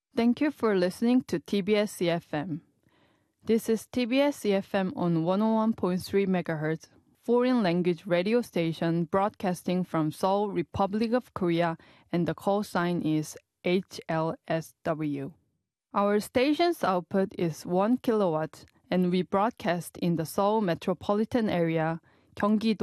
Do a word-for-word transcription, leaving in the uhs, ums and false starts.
Thank you for listening to T B S E F M. This is T B S E F M on one oh one point three megahertz, foreign language radio station broadcasting from Seoul, Republic of Korea, and the call sign is H L S W. Our station's output is one kilowatt, and we broadcast in the Seoul metropolitan area, Gyeonggi-do,